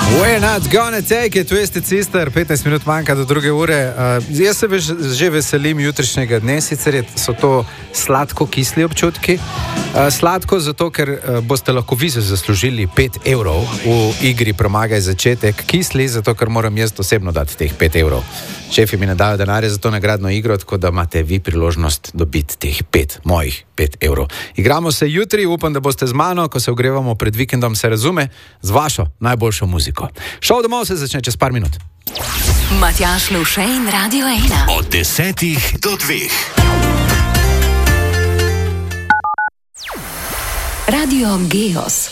We're not gonna take it, Twisted Sister, 15 minut manjka do 2. ure. Jaz se že veselim jutrišnjega dne, sicer so to sladko-kisli občutki. Sladko zato, ker boste lahko vi zaslužili 5 evrov v igri Premagaj začetek. Kisli zato, ker moram jaz osebno dati teh 5 evrov. Šefi mi ne dajo denarja za to nagradno igro, tako da imate vi priložnost dobiti teh 5 evrov. Igramo se jutri, upam, da boste z mano, ko se ogrevamo pred vikendom, se razume, z vašo najboljšo muziko. Šov domov se začne čez par minut. Matjaž Lovše in Radio 1. Od 10 do 2. Radio Geos.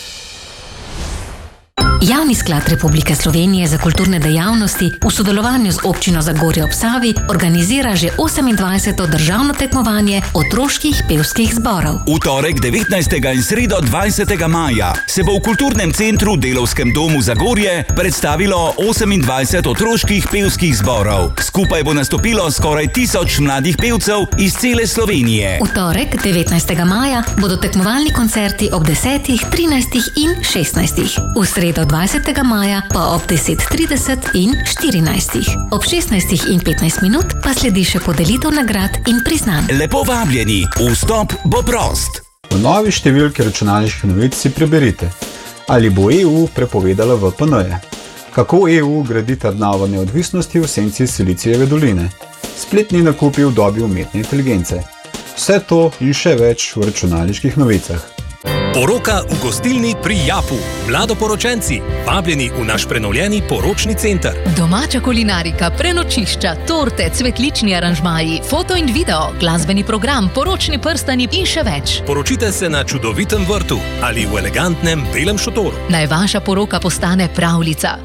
Javni sklad Republike Slovenije za kulturne dejavnosti v sodelovanju z občino Zagorje ob Savi organizira že 28. državno tekmovanje otroških pevskih zborov. V torek 19. in sredo 20. maja se bo v kulturnem centru Delavskem domu Zagorje predstavilo 28 otroških pevskih zborov. Skupaj bo nastopilo skoraj 1000 mladih pevcev iz cele Slovenije. V torek 19. maja bodo tekmovalni koncerti ob 10., 13. in 16. V sredo 20. maja pa ob 10:30 in 14. Ob 16 in 15 minut pa sledi še podelitev nagrad in priznanj. Lepo vabljeni, vstop bo prost. V novi številki računalniških novic si preberite, ali bo EU prepovedala VPN-je, kako EU gradi trdnavo neodvisnosti v senci Silicijeve doline, spletni nakupi v dobi umetne inteligence. Vse to in še več v računalniških novicah. Poroka v gostilni pri Japu. Mladoporočenci, vabljeni v naš prenovljeni poročni center. Domača kulinarika, prenočišča, torte, cvetlični aranžmaji, foto in video, glasbeni program, poročni prstani in še več. Poročite se na čudovitem vrtu ali v elegantnem belem šotoru. Naj vaša poroka postane pravljica.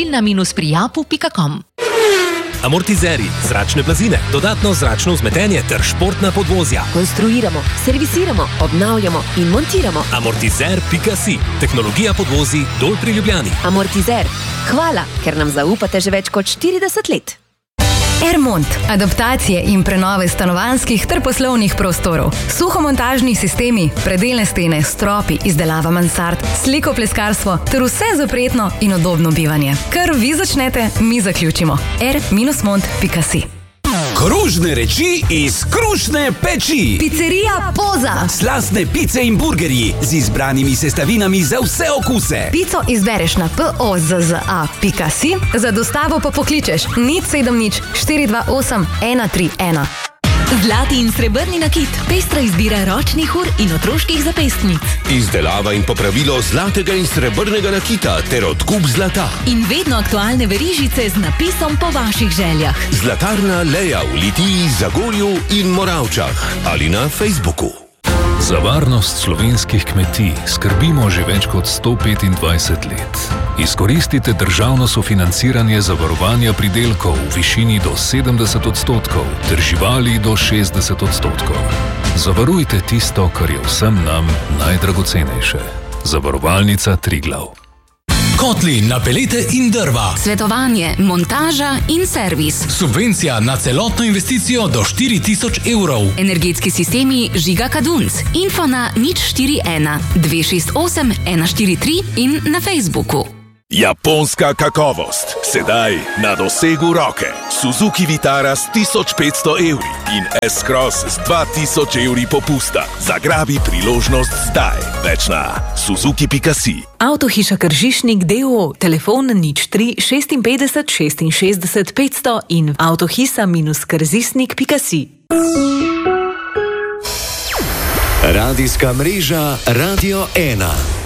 gostilna-prijapu.com. Amortizeri, zračne blazine, dodatno zračno vzmetenje ter športna podvozja. Konstruiramo, servisiramo, obnavljamo in montiramo. Amortizer.si. Tehnologija podvozi dol pri Ljubljani. Amortizer. Hvala, ker nam zaupate že več kot 40 let. Airmont. Adaptacije in prenove stanovanjskih ter poslovnih prostorov. Suhomontažni sistemi, predelne stene, stropi, izdelava mansard, slikopleskarstvo ter vse za prijetno in udobno bivanje. Kar vi začnete, mi zaključimo. air-mont.si. Kružne reči iz krušne peči. Pizzerija Poza. Slastne pice in burgerji z izbranimi sestavinami za vse okuse. Pico izbereš na pozza.si, za dostavo pa pokličeš 070 428 131. Zlati in srebrni nakit, pestra izbira ročnih ur in otroških zapestnic. Izdelava in popravilo zlatega in srebrnega nakita ter odkup zlata. In vedno aktualne verižice z napisom po vaših željah. Zlatarna Leja v Litiji, Zagorju in Moravčah ali na Facebooku. Za varnost slovenskih kmetij skrbimo že več kot 125 let. Izkoristite državno sofinanciranje zavarovanja pridelkov v višini do 70% ter živali do 60%. Zavarujte tisto, kar je vsem nam najdragocenejše. Zavarovalnica Triglav. Kotli na pelete in drva. Svetovanje, montaža in servis. Subvencija na celotno investicijo do 4000 evrov. Energetski sistemi Žiga Kadunc. Info na 041 268 143 in na Facebooku. Japonska kakovost. Sedaj na dosegu roke. Suzuki Vitara s 1500 evri in S-Cross s 2000 evri popusta. Zagrabi priložnost zdaj. Več na suzuki.si. Avtohiša Kržišnik d.o.o. Telefon 03 56 66 500 in avtohisa-krzisnik.si. Radijska mreža Radio 1.